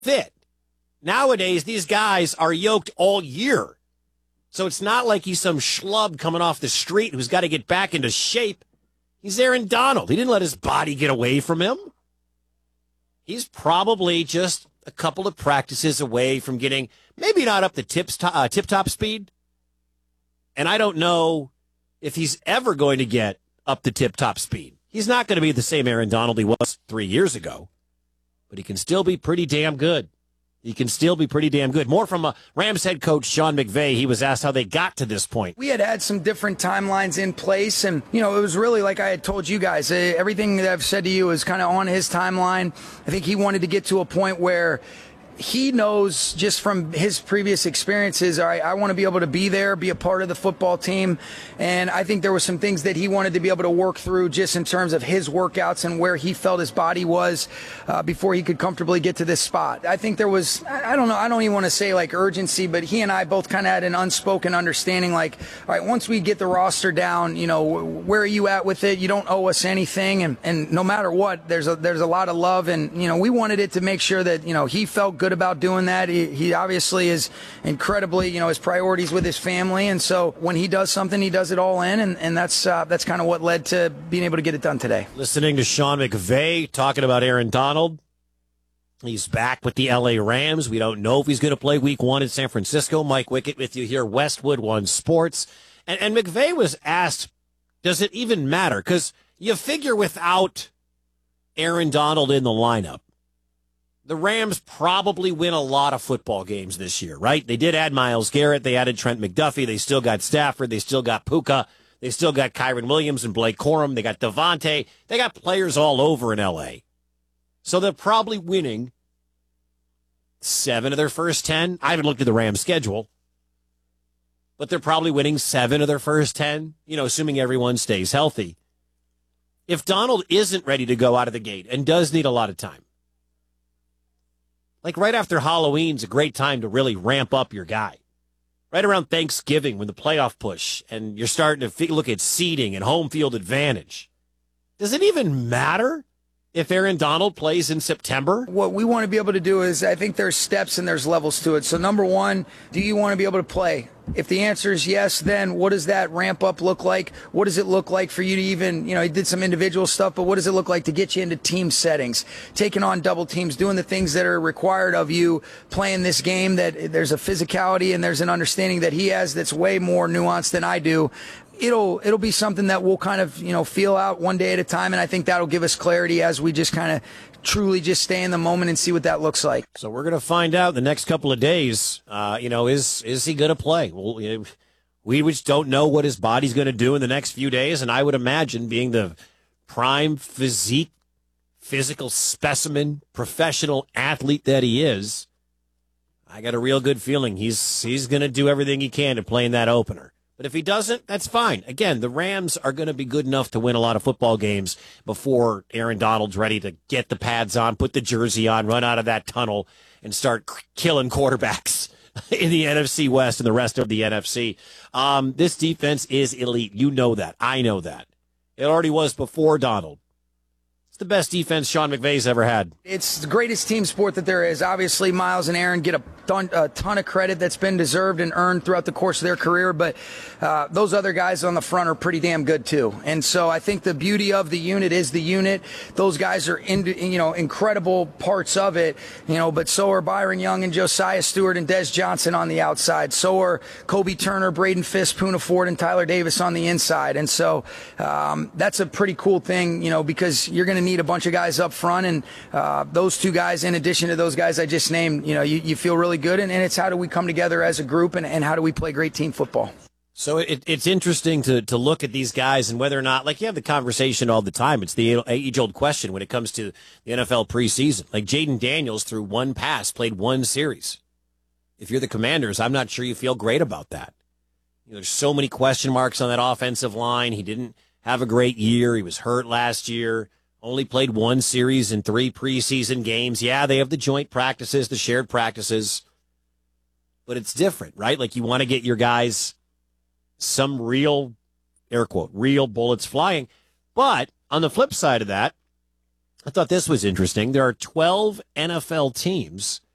fit. Nowadays, these guys are yoked all year. So it's not like he's some schlub coming off the street who's got to get back into shape. He's Aaron Donald. He didn't let his body get away from him. He's probably just a couple of practices away from getting, maybe not up to tip-top speed. And I don't know if he's ever going to get up to tip-top speed. He's not going to be the same Aaron Donald he was 3 years ago. But he can still be pretty damn good. He can still be pretty damn good. More from Rams head coach Sean McVay. He was asked how they got to this point. We had some different timelines in place, and, it was really like I had told you guys. Everything that I've said to you is kind of on his timeline. I think he wanted to get to a point where he knows just from his previous experiences, all right, I want to be able to be there, be a part of the football team. And I think there were some things that he wanted to be able to work through just in terms of his workouts and where he felt his body was before he could comfortably get to this spot. I think there was, I don't know, I don't even want to say like urgency, but he and I both kind of had an unspoken understanding like, all right, once we get the roster down, where are you at with it? You don't owe us anything. And no matter what, there's a lot of love. And, we wanted it to make sure that, he felt good about doing that. He obviously is incredibly, his priorities with his family. And so when he does something, he does it all in. And that's kind of what led to being able to get it done today. Listening to Sean McVay talking about Aaron Donald. He's back with the L.A. Rams. We don't know if he's going to play week 1 in San Francisco. Mike Wickett with you here, Westwood One Sports. And McVay was asked, does it even matter? Because you figure without Aaron Donald in the lineup, the Rams probably win a lot of football games this year, right? They did add Myles Garrett. They added Trent McDuffie. They still got Stafford. They still got Puka. They still got Kyron Williams and Blake Corum. They got Devontae. They got players all over in L.A. So they're probably winning 7 of their first 10. I haven't looked at the Rams schedule, but they're probably winning 7 of their first 10, assuming everyone stays healthy. If Donald isn't ready to go out of the gate and does need a lot of time, like right after Halloween's a great time to really ramp up your guy. Right around Thanksgiving when the playoff push and you're starting to look at seeding and home field advantage. Does it even matter if Aaron Donald plays in September? What we want to be able to do is, I think there's steps and there's levels to it. So number one, do you want to be able to play? If the answer is yes, then what does that ramp up look like? What does it look like for you to even, he did some individual stuff, but what does it look like to get you into team settings, taking on double teams, doing the things that are required of you playing this game, that there's a physicality and there's an understanding that he has that's way more nuanced than I do. It'll be something that we'll kind of, feel out one day at a time. And I think that'll give us clarity as we just kind of truly just stay in the moment and see what that looks like. So we're going to find out the next couple of days, is he going to play? Well, we just don't know what his body's going to do in the next few days. And I would imagine being the prime physical specimen, professional athlete that he is, I got a real good feeling he's going to do everything he can to play in that opener. But if he doesn't, that's fine. Again, the Rams are going to be good enough to win a lot of football games before Aaron Donald's ready to get the pads on, put the jersey on, run out of that tunnel, and start killing quarterbacks in the NFC West and the rest of the NFC. This defense is elite. You know that. I know that. It already was before Donald. It's the best defense Sean McVay's ever had. It's the greatest team sport that there is. Obviously, Myles and Aaron get a ton of credit that's been deserved and earned throughout the course of their career, but those other guys on the front are pretty damn good too. And so I think the beauty of the unit is the unit. Those guys are incredible parts of it, but so are Byron Young and Josiah Stewart and Des Johnson on the outside. So are Kobe Turner, Braden Fisk, Poona Ford, and Tyler Davis on the inside. And so that's a pretty cool thing, because you're going to need a bunch of guys up front, and those two guys, in addition to those guys I just named, you feel really good, and it's how do we come together as a group, and how do we play great team football. So it's interesting to look at these guys and whether or not, like you have the conversation all the time, it's the age-old question when it comes to the NFL preseason. Like Jaden Daniels threw one pass, played one series. If you're the Commanders, I'm not sure you feel great about that. There's so many question marks on that offensive line. He didn't have a great year. He was hurt last year. Only played one series in 3 preseason games. Yeah, they have the joint practices, the shared practices. But it's different, right? Like you want to get your guys some real, air quote, real bullets flying. But on the flip side of that, I thought this was interesting. There are 12 NFL teams